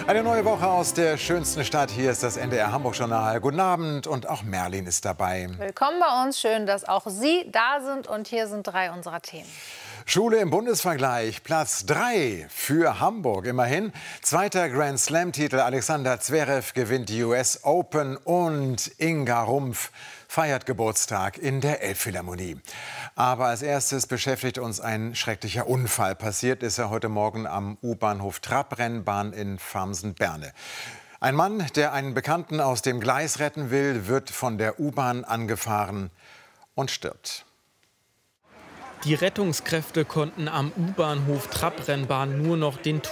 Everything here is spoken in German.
Eine neue Woche aus der schönsten Stadt. Hier ist das NDR Hamburg-Journal. Guten Abend und auch Merlin ist dabei. Willkommen bei uns. Schön, dass auch Sie da sind. Und hier sind 3 unserer Themen. Schule im Bundesvergleich, Platz 3 für Hamburg. Immerhin. Zweiter Grand Slam-Titel. Alexander Zverev gewinnt die US Open und Inga Rumpf feiert Geburtstag in der Elbphilharmonie. Aber als erstes beschäftigt uns ein schrecklicher Unfall. Passiert ist er heute Morgen am U-Bahnhof Trabrennbahn in Farmsen-Berne. Ein Mann, der einen Bekannten aus dem Gleis retten will, wird von der U-Bahn angefahren und stirbt. Die Rettungskräfte konnten am U-Bahnhof Trabrennbahn nur noch den